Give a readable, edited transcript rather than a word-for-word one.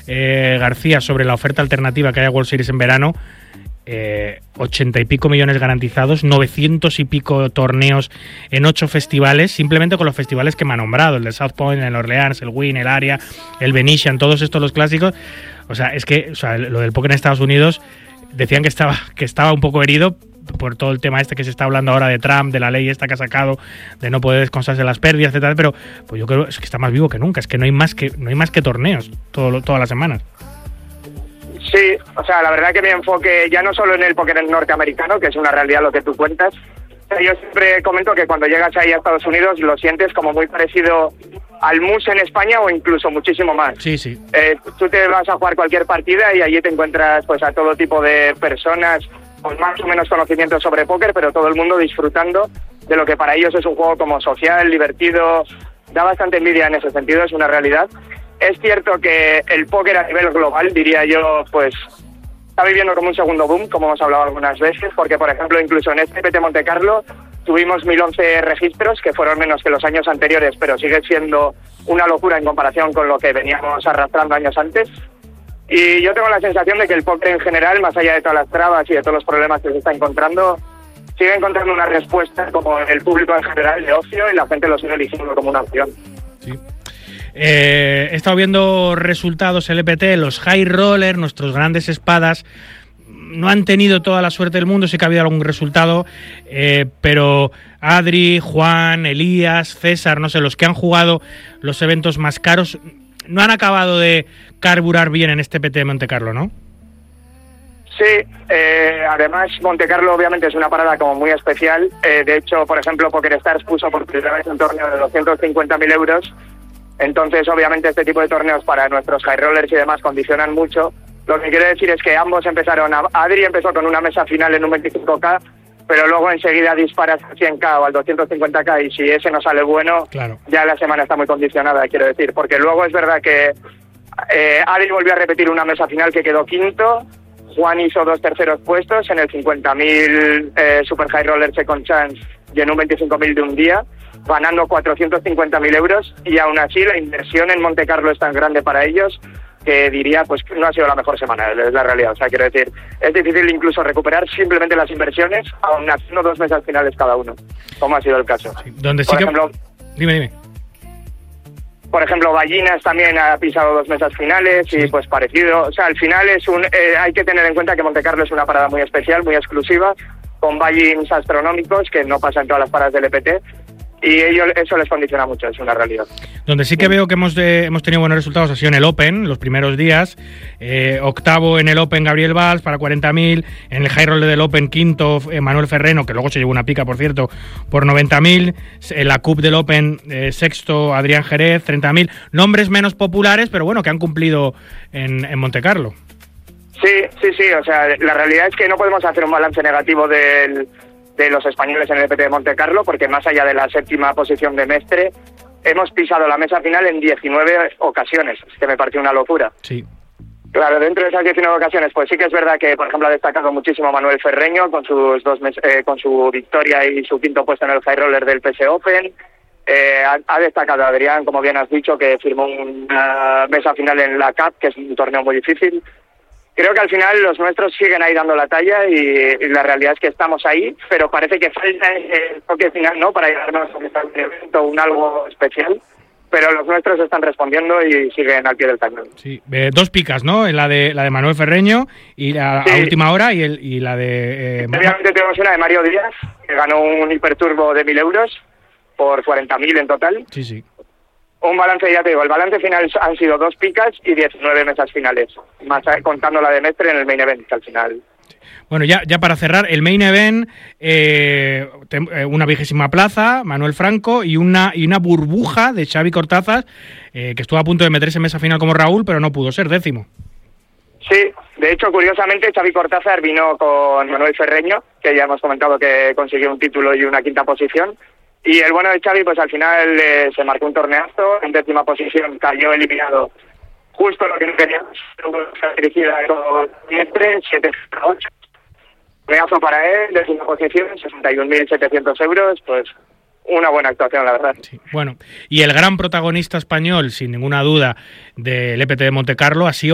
García sobre la oferta alternativa que hay a World Series en verano. 80 y pico millones garantizados, 900 y pico torneos en 8 festivales, simplemente con los festivales que me ha nombrado, el de South Point, el Orleans, el Wynn, el Aria, el Venetian, todos estos los clásicos. O sea, es que lo del póker en Estados Unidos decían que estaba un poco herido por todo el tema este que se está hablando ahora de Trump, de la ley esta que ha sacado de no poder descansarse las pérdidas, etcétera, pero pues yo creo es que está más vivo que nunca, es que no hay más que torneos todas las semanas. Sí, o sea, la verdad que mi enfoque ya no solo en el póker norteamericano, que es una realidad lo que tú cuentas. Yo siempre comento que cuando llegas ahí a Estados Unidos lo sientes como muy parecido al MUS en España o incluso muchísimo más. Sí, sí. Tú te vas a jugar cualquier partida y allí te encuentras pues a todo tipo de personas con más o menos conocimiento sobre póker, pero todo el mundo disfrutando de lo que para ellos es un juego como social, divertido. Da bastante envidia en ese sentido, es una realidad. Es cierto que el póker a nivel global, diría yo, pues está viviendo como un segundo boom, como hemos hablado algunas veces, porque, por ejemplo, incluso en este EPT Monte Carlo tuvimos 1011 registros, que fueron menos que los años anteriores, pero sigue siendo una locura en comparación con lo que veníamos arrastrando años antes. Y yo tengo la sensación de que el póker en general, más allá de todas las trabas y de todos los problemas que se está encontrando, sigue encontrando una respuesta como en el público en general de ocio y la gente lo sigue eligiendo como una opción. Sí. He estado viendo resultados el EPT, los high roller, nuestros grandes espadas, no han tenido toda la suerte del mundo, sí que ha habido algún resultado, pero Adri, Juan, Elías, César, no sé, los que han jugado los eventos más caros, no han acabado de carburar bien en este EPT de Monte Carlo, ¿no? Sí, además Monte Carlo obviamente es una parada como muy especial. De hecho, por ejemplo, PokerStars puso por primera vez un torneo de 250.000 euros. Entonces, obviamente, este tipo de torneos para nuestros high rollers y demás condicionan mucho. Lo que quiero decir es que ambos empezaron. Adri empezó con una mesa final en un 25K, pero luego enseguida disparas al 100K o al 250K, y si ese no sale bueno, claro, ya la semana está muy condicionada, quiero decir. Porque luego es verdad que Adri volvió a repetir una mesa final que quedó quinto. Juan hizo 2 terceros puestos en el 50.000 Super High Roller Second Chance y en un 25.000 de un día, ganando 450.000 euros, y aún así la inversión en Monte Carlo es tan grande para ellos que diría pues que no ha sido la mejor semana, es la realidad. O sea, quiero decir, es difícil incluso recuperar simplemente las inversiones aún haciendo 2 mesas finales cada uno, como ha sido el caso. Sí, donde sí por que... ejemplo, Dime. Por ejemplo, Ballinas también ha pisado 2 mesas finales y pues parecido. O sea, al final es hay que tener en cuenta que Monte Carlo es una parada muy especial, muy exclusiva, con buy-ins astronómicos que no pasan en todas las paradas del EPT. Y eso les condiciona mucho, es una realidad. Donde sí que veo que hemos tenido buenos resultados ha sido en el Open, los primeros días. Octavo en el Open Gabriel Valls para 40.000, en el High Roller del Open quinto Manuel Ferreno, que luego se llevó una pica, por cierto, por 90.000. En la Cup del Open sexto Adrián Jerez, 30.000. Nombres menos populares, pero bueno, que han cumplido en Monte Carlo. Sí, o sea, la realidad es que no podemos hacer un balance negativo de los españoles en el EPT de Monte Carlo, porque más allá de la 7ª posición de Mestre, hemos pisado la mesa final en 19 ocasiones, que me pareció una locura. Sí. Claro, dentro de esas 19 ocasiones, pues sí que es verdad que, por ejemplo, ha destacado muchísimo Manuel Ferreño con con su victoria y su quinto puesto en el High Roller del PS Open. Ha destacado Adrián, como bien has dicho, que firmó una mesa final en la CAP, que es un torneo muy difícil. Creo que al final los nuestros siguen ahí dando la talla y la realidad es que estamos ahí, pero parece que falta el toque final, ¿no?, para llegarnos a un evento, un algo especial. Pero los nuestros están respondiendo y siguen al pie del cañón. Sí, 2 picas, ¿no? La de Manuel Ferreño y a última hora y la de... Obviamente tenemos una de Mario Díaz, que ganó un hiperturbo de 1.000 euros por 40.000 en total. Sí. Un balance, ya te digo, el balance final han sido 2 picas y 19 mesas finales, más contando la de Mestre en el main event, que al final... Bueno, ya para cerrar, el main event, una 20ª plaza, Manuel Franco, y una burbuja de Xavi Cortázar, que estuvo a punto de meterse en mesa final como Raúl, pero no pudo ser 10º. Sí, de hecho, curiosamente, Xavi Cortázar vino con Manuel Ferreño, que ya hemos comentado que consiguió un título y una 5ª posición. Y el bueno de Xavi, pues al final se marcó un torneazo, en 10ª posición cayó eliminado, justo lo que no queríamos, dirigida con Mestre, 7-8. Torneazo para él, 10ª posición, 61.700 euros, pues una buena actuación, la verdad. Sí. Bueno, y el gran protagonista español, sin ninguna duda, del EPT de Monte Carlo ha sido